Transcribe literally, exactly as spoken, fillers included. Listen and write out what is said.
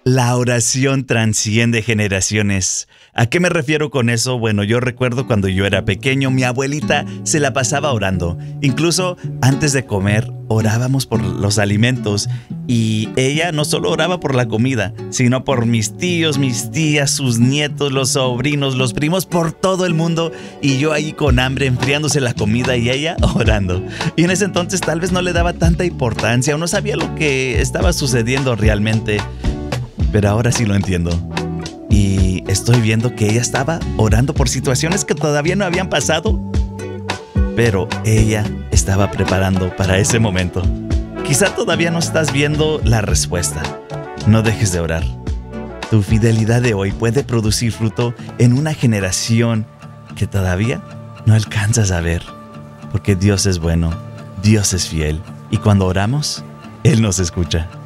La oración trasciende generaciones. ¿A qué me refiero con eso? Bueno, yo recuerdo cuando yo era pequeño, mi abuelita se la pasaba orando. Incluso antes de comer, orábamos por los alimentos. Y ella no solo oraba por la comida, sino por mis tíos, mis tías, sus nietos, los sobrinos, los primos, por todo el mundo. Y yo ahí con hambre, enfriándose la comida y ella orando. Y en ese entonces tal vez no le daba tanta importancia o no sabía lo que estaba sucediendo realmente. Pero ahora sí lo entiendo. Y estoy viendo que ella estaba orando por situaciones que todavía no habían pasado. Pero ella estaba preparando para ese momento. Quizá todavía no estás viendo la respuesta. No dejes de orar. Tu fidelidad de hoy puede producir fruto en una generación que todavía no alcanzas a ver. Porque Dios es bueno, Dios es fiel. Y cuando oramos, Él nos escucha.